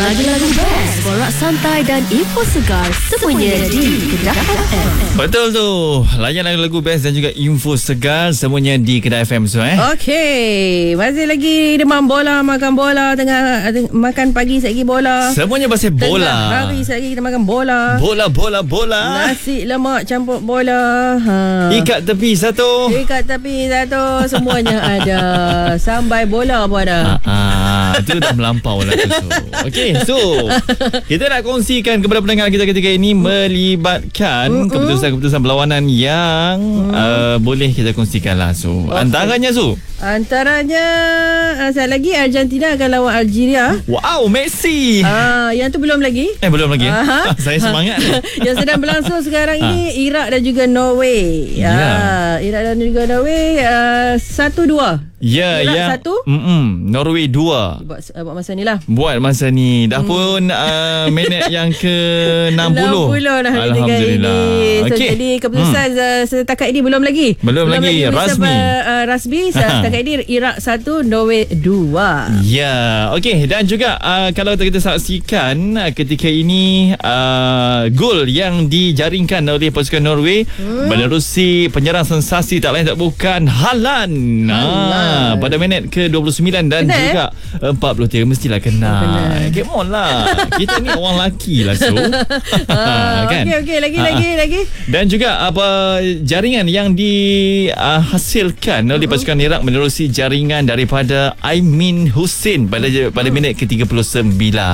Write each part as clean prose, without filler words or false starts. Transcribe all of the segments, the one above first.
Lagu-lagu best, borak santai dan info segar semuanya di Kedah FM. Betul tu. Layan lagu-lagu best dan juga info segar semuanya di Kedah FM so Okey, masih lagi demam bola, makan bola, tengah makan pagi sekali bola. Semuanya pasal bola. Tengah hari sekali kita makan bola. Bola. Nasi lemak campur bola. Ikat tepi satu. Ikat tepi satu, semuanya ada. Sambai bola pun ada. Itu dah melampau lah tu. Okey, so kita nak kongsikan kepada pendengar kita ketika ini melibatkan keputusan-keputusan berlawanan yang boleh kita kongsikan lah. So, antaranya saya lagi Argentina akan lawan Algeria. Wow, Messi. Yang tu belum lagi. Belum lagi. Saya semangat ni. Yang sedang berlangsung sekarang ini Iraq dan juga Norway. Iraq dan juga Norway 1-2. Iraq 1, Norway 2. Buat masa ni lah. Buat masa ni dah pun minit yang ke-60. 60 dah. Alhamdulillah. So, jadi keputusan setakat ini belum lagi rasmi. Setakat ini Iraq 1, Norway 2. Ya, okey. Dan juga kalau kita saksikan ketika ini gol yang dijaringkan oleh pasukan Norway menerusi penyerang sensasi tak lain tak bukan Haaland. Pada minit ke-29 dan juga 43 mestilah kenal. Come on lah. Kita ni orang lelaki lah so. Kan? Okey, lagi. Dan juga jaringan yang dihasilkan oleh pasukan Iraq menerusi jaringan daripada Aimin Hussein pada minit ke-39.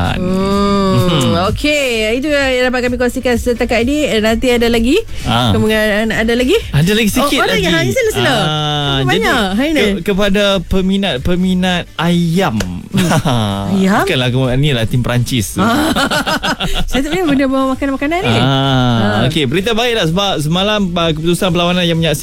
Okey, itu yang dapat kami kongsikan setakat ini. Nanti ada lagi. Kemungkinan ada lagi? Ada lagi sikit lagi. Sila. Banyak hari ni. Kepada peminat ayam. Ayam? Bukanlah ni lah tim Perancis. Saya tak boleh benda bawa makanan-makanan ni. Okey, berita baiklah sebab semalam keputusan perlawanan yang menyaksikan